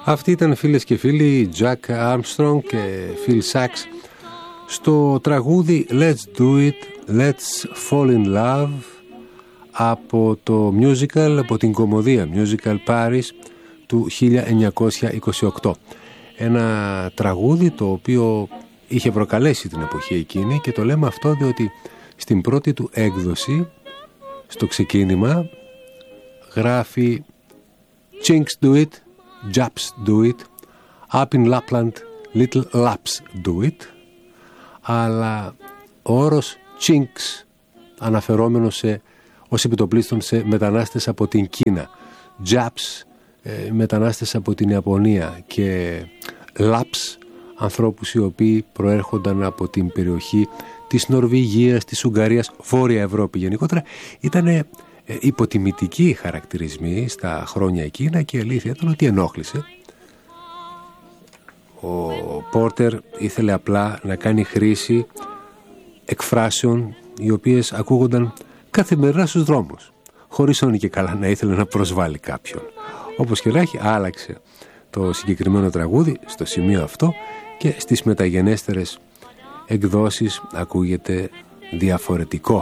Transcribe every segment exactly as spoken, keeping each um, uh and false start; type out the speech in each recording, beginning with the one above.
Αυτοί ήταν, φίλες και φίλοι, Jack Armstrong και Phil Sachs στο τραγούδι Let's Do It, Let's Fall in Love από το musical, από την κομμωδία Musical Paris του χίλια εννιακόσια είκοσι οκτώ. Ένα τραγούδι το οποίο είχε προκαλέσει την εποχή εκείνη, και το λέμε αυτό διότι στην πρώτη του έκδοση, στο ξεκίνημα, γράφει Chinks do it, Japs do it, up in Lapland little Laps do it, αλλά ο όρος Chinks αναφερόμενος σε, ως επιτοπλίστων σε μετανάστες από την Κίνα, Japs ε, μετανάστες από την Ιαπωνία, και Laps ανθρώπους οι οποίοι προέρχονταν από την περιοχή της Νορβηγίας, της Ουγγαρίας, Βόρεια Ευρώπη γενικότερα. Ήταν υποτιμητικοί χαρακτηρισμοί στα χρόνια εκείνα, και η αλήθεια ήταν ότι ενόχλησε. Ο Πόρτερ ήθελε απλά να κάνει χρήση εκφράσεων οι οποίες ακούγονταν καθημερινά στους δρόμους, χωρίς όνει και καλά να ήθελε να προσβάλλει κάποιον. Όπως και να έχει, άλλαξε το συγκεκριμένο τραγούδι στο σημείο αυτό, και στις μεταγενέστερες εκδόσεις ακούγεται διαφορετικό.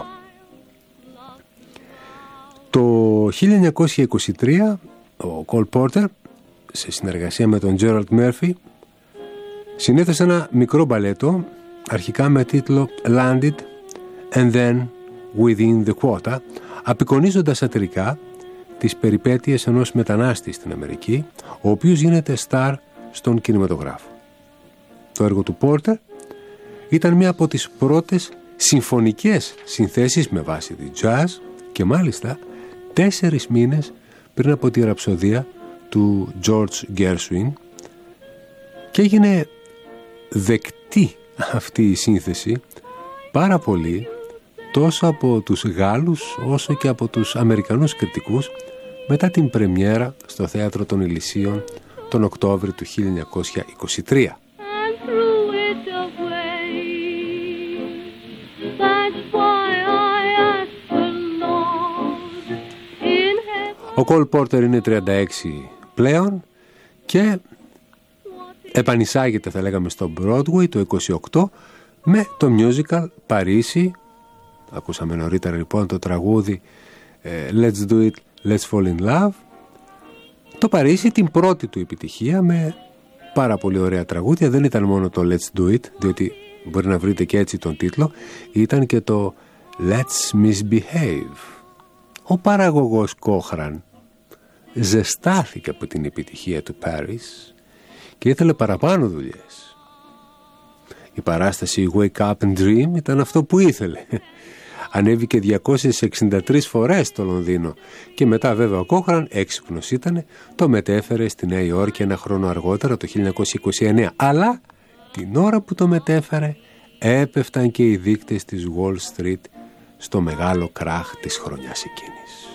Το χίλια εννιακόσια είκοσι τρία ο Cole Porter, σε συνεργασία με τον Gerald Murphy, συνέθεσε ένα μικρό μπαλέτο, αρχικά με τίτλο Landed and then Within the Quota, απεικονίζοντας σατιρικά τις περιπέτειες ενός μετανάστη στην Αμερική, ο οποίος γίνεται στάρ στον κινηματογράφο. Το έργο του Porter ήταν μία από τις πρώτες συμφωνικές συνθέσεις με βάση τη jazz, και μάλιστα τέσσερις μήνες πριν από τη ραψοδία του George Gershwin, και έγινε δεκτή αυτή η σύνθεση πάρα πολύ, τόσο από τους Γάλλους όσο και από τους Αμερικανούς κριτικούς, μετά την πρεμιέρα στο Θέατρο των Ηλυσίων τον Οκτώβρη του χίλια εννιακόσια είκοσι τρία. Ο Cole Porter είναι τριάντα έξι πλέον και επανεισάγεται, θα λέγαμε, στο Broadway το είκοσι οκτώ με το musical Παρίσι. Ακούσαμε νωρίτερα λοιπόν το τραγούδι Let's Do It, Let's Fall in Love. Το Παρίσι, την πρώτη του επιτυχία, με πάρα πολύ ωραία τραγούδια. Δεν ήταν μόνο το Let's Do It, διότι μπορεί να βρείτε και έτσι τον τίτλο, ήταν και το Let's Misbehave. Ο παραγωγός Κόχραν ζεστάθηκε από την επιτυχία του Paris και ήθελε παραπάνω δουλειές. Η παράσταση Wake Up and Dream ήταν αυτό που ήθελε. Ανέβηκε διακόσιες εξήντα τρεις φορές στο Λονδίνο, και μετά βέβαια ο Κόχραν, έξυπνος ήτανε, το μετέφερε στη Νέα Υόρκη ένα χρόνο αργότερα, το χίλια εννιακόσια είκοσι εννέα. Αλλά την ώρα που το μετέφερε έπεφταν και οι δείκτες της Wall Street στο μεγάλο κράχ της χρονιάς εκείνης.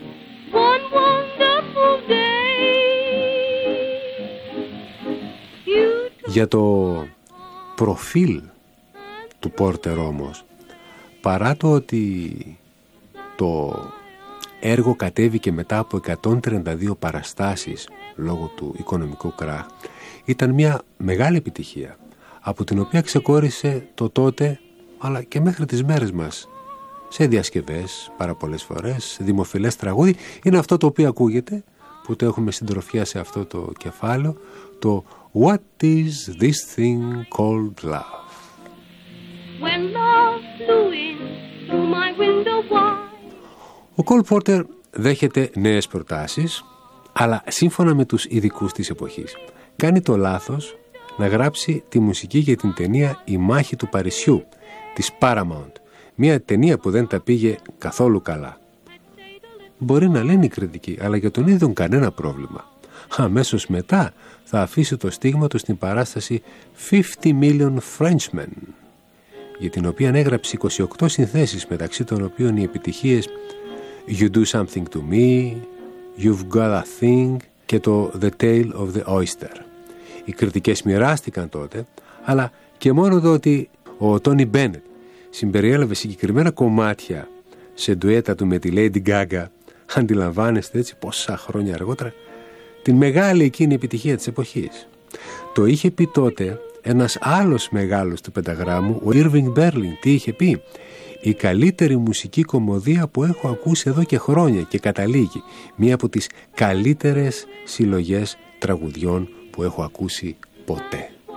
Για το προφίλ του Πόρτερ όμως, παρά το ότι το έργο κατέβηκε μετά από εκατόν τριάντα δύο παραστάσεις λόγω του οικονομικού κράχ, ήταν μια μεγάλη επιτυχία, από την οποία ξεκόρησε το τότε, αλλά και μέχρι τις μέρες μας, σε διασκευές πάρα πολλές φορές, δημοφιλές τραγούδι. Είναι αυτό το οποίο ακούγεται, που το έχουμε συντροφιά σε αυτό το κεφάλαιο, το What is this thing called love? When love flew in through my window wide. Ο Cole Porter δέχεται νέες προτάσεις, αλλά σύμφωνα με τους ειδικούς της εποχής κάνει το λάθος να γράψει τη μουσική για την ταινία «Η μάχη του Παρισιού» της Paramount, μια ταινία που δεν τα πήγε καθόλου καλά. Μπορεί να λένε οι κριτικοί, αλλά για τον ίδιο κανένα πρόβλημα. Αμέσως μετά θα αφήσει το στίγμα του στην παράσταση fifty million Frenchmen, για την οποία έγραψε είκοσι οκτώ συνθέσεις, μεταξύ των οποίων οι επιτυχίες You Do Something To Me, You've Got A Thing και το The Tale of the Oyster. Οι κριτικές μοιράστηκαν τότε, αλλά και μόνο το ότι ο Τόνι Μπένετ συμπεριέλαβε συγκεκριμένα κομμάτια σε ντουέτα του με τη Lady Gaga, αντιλαμβάνεστε έτσι πόσα χρόνια αργότερα την μεγάλη εκείνη επιτυχία της εποχής. Το είχε πει τότε ένας άλλος μεγάλος του πενταγράμμου, ο Irving Berlin. Τι είχε πει? Η καλύτερη μουσική κομμωδία που έχω ακούσει εδώ και χρόνια, και καταλήγει, μία από τις καλύτερες συλλογές τραγουδιών που έχω ακούσει ποτέ.